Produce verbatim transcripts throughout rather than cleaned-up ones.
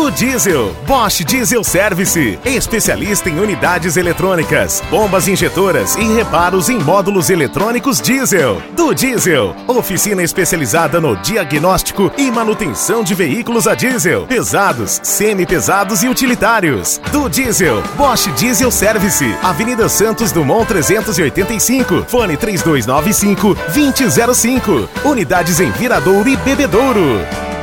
do Diesel. Bosch Diesel Service, especialista em unidades eletrônicas, bombas injetoras e reparos em módulos eletrônicos diesel. Do Diesel, oficina especializada no diagnóstico e manutenção de veículos a diesel, pesados, semi-pesados e utilitários. Do Diesel, Bosch Diesel Service, Avenida Santos Dumont trezentos e oitenta e cinco, fone três dois nove cinco, dois zero zero cinco. Unidades em Viradouro e Bebedouro.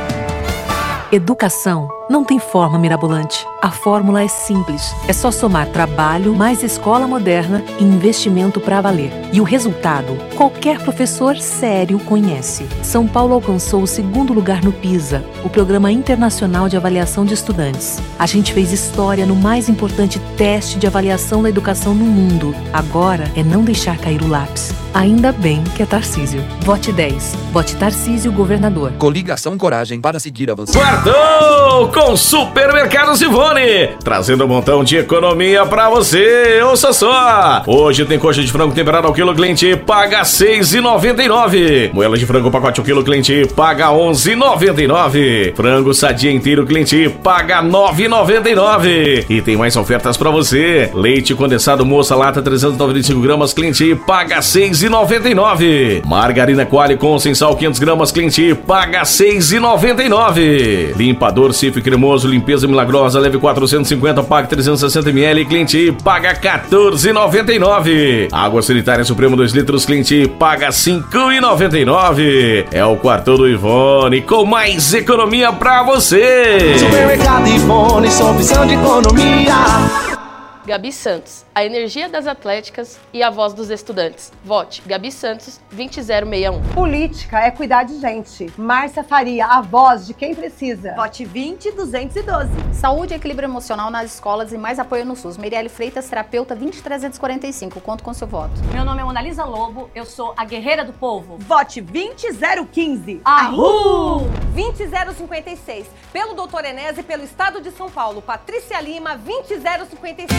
Educação não tem forma mirabolante. A fórmula é simples. É só somar trabalho, mais escola moderna e investimento para valer. E o resultado, qualquer professor sério conhece. São Paulo alcançou o segundo lugar no PISA, o Programa Internacional de Avaliação de Estudantes. A gente fez história no mais importante teste de avaliação da educação no mundo. Agora é não deixar cair o lápis. Ainda bem que é Tarcísio. Vote dez. Vote Tarcísio, governador. Coligação Coragem para seguir avançando. Quartou com Supermercados Ivone, trazendo um montão de economia pra você. Ouça só, hoje tem coxa de frango temperado ao quilo, cliente paga seis reais e noventa e nove centavos. Moela de frango pacote ao quilo, cliente paga onze reais e noventa e nove centavos. Frango sadia inteiro, cliente paga nove reais e noventa e nove centavos. E tem mais ofertas pra você. Leite condensado moça lata trezentos e noventa e cinco gramas, cliente paga seis reais e noventa e nove centavos. Margarina Qualy com sem sal quinhentas gramas, cliente paga seis reais e noventa e nove centavos. Limpador Cif cremoso, limpeza milagrosa, leve quatrocentos e cinquenta, pague trezentos e sessenta mililitros, cliente paga quatorze reais e noventa e nove centavos. Água sanitária Supremo dois litros, cliente paga cinco reais e noventa e nove centavos. É o Quarto do Ivone com mais economia pra você. Supermercado Ivone, sua opção de economia. Gabi Santos, a energia das atléticas e a voz dos estudantes. Vote Gabi Santos, vinte zero sessenta e um. Política é cuidar de gente. Márcia Faria, a voz de quem precisa. Vote vinte duzentos e doze. Saúde e equilíbrio emocional nas escolas e mais apoio no SUS. Meirelle Freitas, terapeuta, vinte trezentos e quarenta e cinco. Conto com seu voto. Meu nome é Monalisa Lobo, eu sou a guerreira do povo. Vote vinte zero quinze. Arru! vinte zero cinquenta e seis. Pelo doutor Enéas e pelo Estado de São Paulo. Patrícia Lima, vinte zero cinquenta e seis.